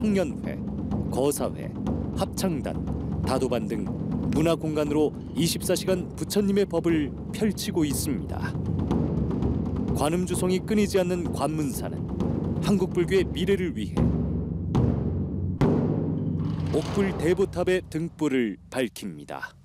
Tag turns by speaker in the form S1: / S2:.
S1: 청년회, 거사회, 합창단, 다도반 등 문화공간으로 24시간 부처님의 법을 펼치고 있습니다. 관음주송이 끊이지 않는 관문사는 한국불교의 미래를 위해 옥불 대보탑의 등불을 밝힙니다.